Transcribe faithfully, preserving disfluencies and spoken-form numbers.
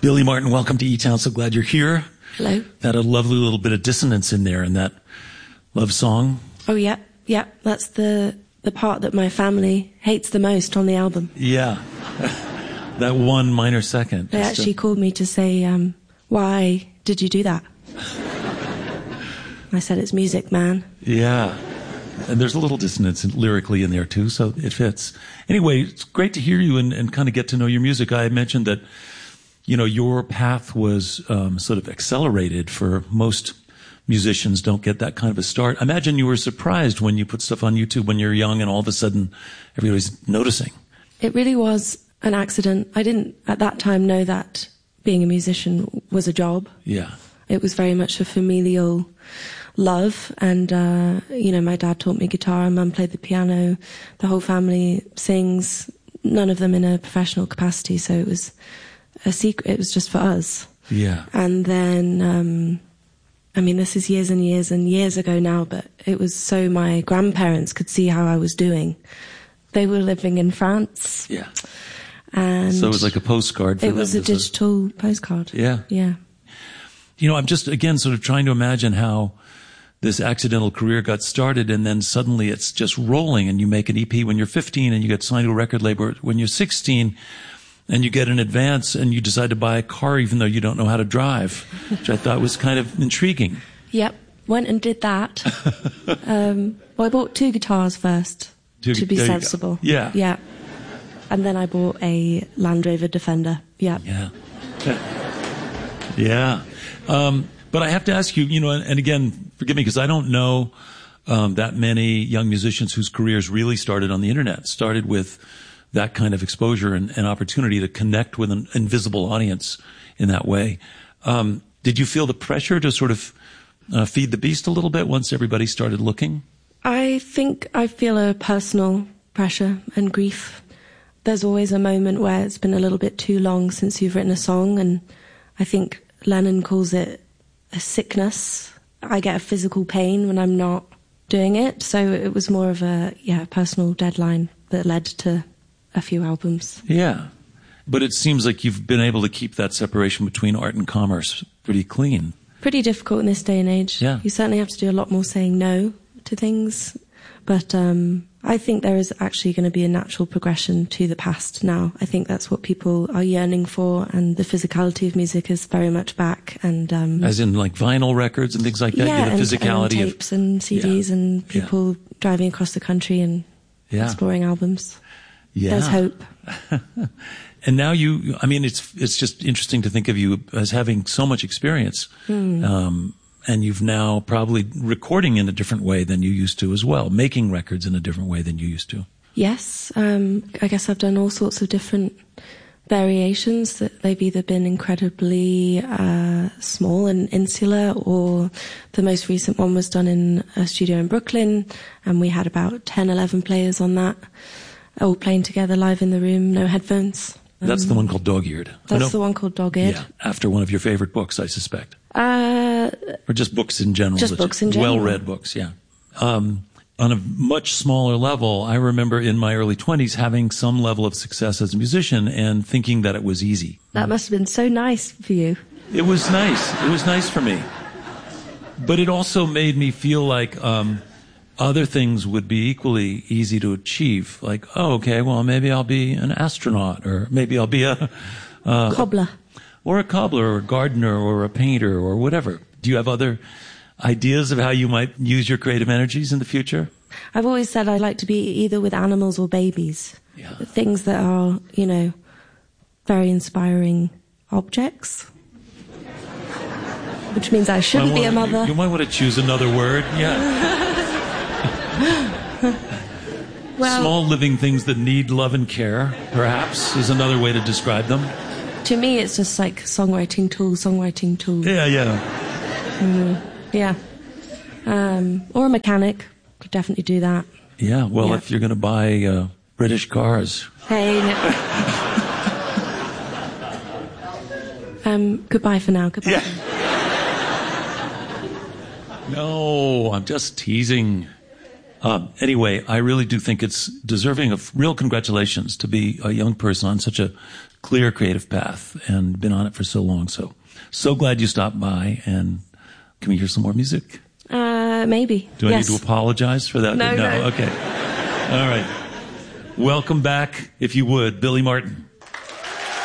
Billie Martin, welcome to E-Town. So glad you're here. Hello. Had a lovely little bit of dissonance in there in that love song. Oh, yeah. Yeah. That's the, the part that my family hates the most on the album. Yeah. That one minor second. They actually called me to say, um, why did you do that? I said, it's music, man. Yeah. And there's a little dissonance lyrically in there, too, so it fits. Anyway, it's great to hear you and, and kind of get to know your music. I mentioned that, you know, your path was um, sort of accelerated for most musicians don't get that kind of a start. I imagine you were surprised when you put stuff on YouTube when you're young and all of a sudden everybody's noticing. It really was an accident. I didn't at that time know that being a musician was a job. Yeah. It was very much a familial love, and uh, you know, my dad taught me guitar, mum played the piano, the whole family sings, none of them in a professional capacity, so it was a secret, it was just for us. Yeah. And then, um, I mean, this is years and years and years ago now, but it was so my grandparents could see how I was doing. They were living in France. Yeah. And so it was like a postcard for it them. It was a digital a... postcard. Yeah. Yeah. You know, I'm just, again, sort of trying to imagine how this accidental career got started, and then suddenly it's just rolling, and you make an E P when you're fifteen, and you get signed to a record label when you're sixteen, and you get an advance, and you decide to buy a car even though you don't know how to drive, which I thought was kind of intriguing. Yep, went and did that. um, well, I bought two guitars first, two, to be sensible. Yeah. Yeah. And then I bought a Land Rover Defender. Yeah. Yeah. Yeah. Um, but I have to ask you, you know, and, and again, forgive me because I don't know um, that many young musicians whose careers really started on the internet, started with that kind of exposure and, and opportunity to connect with an invisible audience in that way. Um, did you feel the pressure to sort of uh, feed the beast a little bit once everybody started looking? I think I feel a personal pressure and grief. There's always a moment where it's been a little bit too long since you've written a song, and I think Lennon calls it a sickness. I get a physical pain when I'm not doing it, so it was more of a yeah personal deadline that led to a few albums. Yeah, but it seems like you've been able to keep that separation between art and commerce pretty clean. Pretty difficult in this day and age. Yeah. You certainly have to do a lot more saying no to things, but um, I think there is actually going to be a natural progression to the past now. I think that's what people are yearning for, and the physicality of music is very much back. And um, as in like vinyl records and things like that. Yeah, the and, physicality and tapes of, and C Ds yeah. and people yeah. driving across the country and yeah. exploring albums. Yeah. There's hope. And now you, I mean, it's it's just interesting to think of you as having so much experience. Hmm. Um, and you've now probably recording in a different way than you used to as well, making records in a different way than you used to. Yes. Um, I guess I've done all sorts of different variations that they've either been incredibly uh, small and insular, or the most recent one was done in a studio in Brooklyn, and we had about ten, eleven players on that, all playing together live in the room, no headphones. That's um, the one called Dog-Eared. That's the one called Dog-Eared. Yeah, after one of your favorite books, I suspect. Uh, or just books in general. Just books in general. Well-read books, yeah. Um, on a much smaller level, I remember in my early twenties having some level of success as a musician and thinking that it was easy. That must have been so nice for you. It was nice. It was nice for me. But it also made me feel like um, other things would be equally easy to achieve. Like, oh, okay, well, maybe I'll be an astronaut, or maybe I'll be a... Uh, cobbler. Or a cobbler, or a gardener, or a painter, or whatever. Do you have other ideas of how you might use your creative energies in the future? I've always said I'd like to be either with animals or babies. Yeah. Things that are, you know, very inspiring objects. Which means I shouldn't be a mother. You, you might want to choose another word, yeah. Well, small living things that need love and care, perhaps, is another way to describe them. To me, it's just like songwriting tool, songwriting tool. Yeah, yeah. Mm, yeah. Um, or a mechanic. Could definitely do that. Yeah, well, yeah. if you're going to buy uh, British cars. Hey. No. um, goodbye for now. Goodbye. Yeah. No, I'm just teasing. Um, anyway, I really do think it's deserving of real congratulations to be a young person on such a clear creative path and been on it for so long. So, so glad you stopped by. And can we hear some more music? Uh, maybe. Do I yes. need to apologize for that? No, no. no. Okay. All right. Welcome back, if you would, Billy Martin.